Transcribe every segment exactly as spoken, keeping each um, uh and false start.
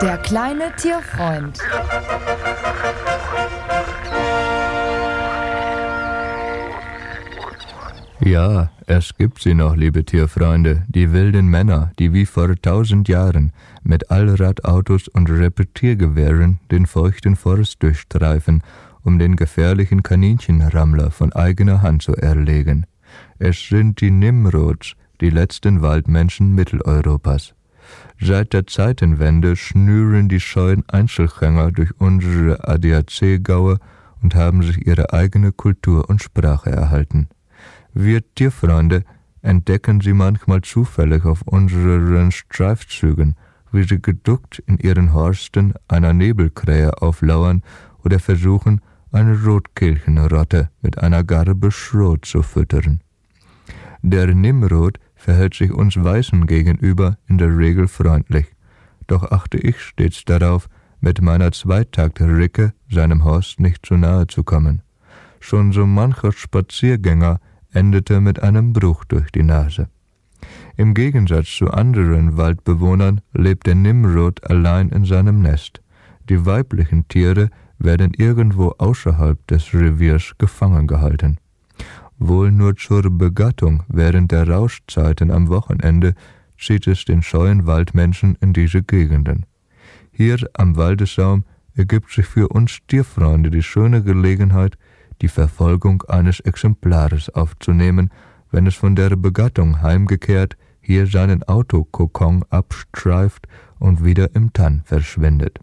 Der kleine Tierfreund. Ja, es gibt sie noch, liebe Tierfreunde, die wilden Männer, die wie vor tausend Jahren mit Allradautos und Repetiergewehren den feuchten Forst durchstreifen, um den gefährlichen Kaninchenrammler von eigener Hand zu erlegen. Es sind die Nimrods, die letzten Waldmenschen Mitteleuropas. Seit der Zeitenwende schnüren die scheuen Einzelgänger durch unsere A D A C-Gaue und haben sich ihre eigene Kultur und Sprache erhalten. Wir Tierfreunde entdecken sie manchmal zufällig auf unseren Streifzügen, wie sie geduckt in ihren Horsten einer Nebelkrähe auflauern oder versuchen, eine Rotkehlchenrotte mit einer Garbe Schrot zu füttern. Der Nimrod verhält sich uns Weißen gegenüber in der Regel freundlich, doch achte ich stets darauf, mit meiner Zweitakt-Ricke seinem Horst nicht zu nahe zu kommen. Schon so mancher Spaziergänger endete mit einem Bruch durch die Nase. Im Gegensatz zu anderen Waldbewohnern lebt der Nimrod allein in seinem Nest. Die weiblichen Tiere werden irgendwo außerhalb des Reviers gefangen gehalten. Wohl nur zur Begattung während der Rauschzeiten am Wochenende zieht es den scheuen Waldmenschen in diese Gegenden. Hier am Waldessaum ergibt sich für uns Tierfreunde die schöne Gelegenheit, die Verfolgung eines Exemplares aufzunehmen, wenn es von der Begattung heimgekehrt hier seinen Autokokon abstreift und wieder im Tann verschwindet.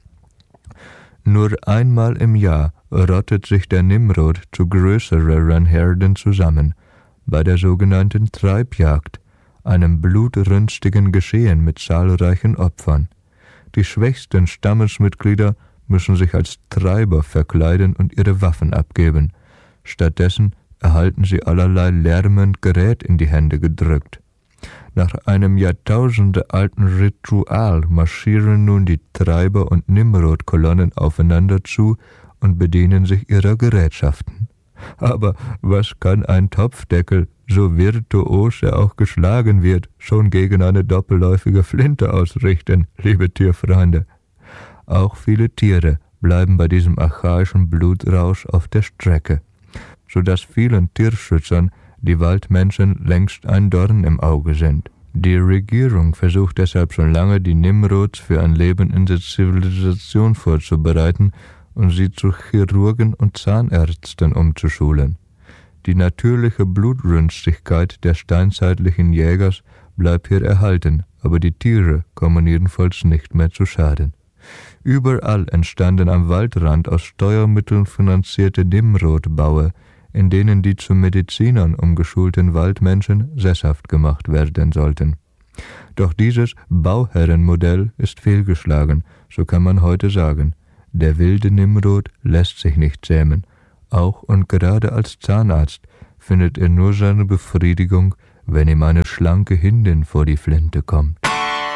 Nur einmal im Jahr rottet sich der Nimrod zu größeren Herden zusammen, bei der sogenannten Treibjagd, einem blutrünstigen Geschehen mit zahlreichen Opfern. Die schwächsten Stammesmitglieder müssen sich als Treiber verkleiden und ihre Waffen abgeben. Stattdessen erhalten sie allerlei lärmend Gerät in die Hände gedrückt. Nach einem jahrtausendealten Ritual marschieren nun die Treiber- und Nimrod-Kolonnen aufeinander zu und bedienen sich ihrer Gerätschaften. Aber was kann ein Topfdeckel, so virtuos er auch geschlagen wird, schon gegen eine doppelläufige Flinte ausrichten, liebe Tierfreunde? Auch viele Tiere bleiben bei diesem archaischen Blutrausch auf der Strecke, so dass vielen Tierschützern die Waldmenschen längst ein Dorn im Auge sind. Die Regierung versucht deshalb schon lange, die Nimrods für ein Leben in der Zivilisation vorzubereiten und sie zu Chirurgen und Zahnärzten umzuschulen. Die natürliche Blutrünstigkeit der steinzeitlichen Jägers bleibt hier erhalten, aber die Tiere kommen jedenfalls nicht mehr zu Schaden. Überall entstanden am Waldrand aus Steuermitteln finanzierte Nimrodbaue, in denen die zu Medizinern umgeschulten Waldmenschen sesshaft gemacht werden sollten. Doch dieses Bauherrenmodell ist fehlgeschlagen, so kann man heute sagen. Der wilde Nimrod lässt sich nicht zähmen. Auch und gerade als Zahnarzt findet er nur seine Befriedigung, wenn ihm eine schlanke Hindin vor die Flinte kommt.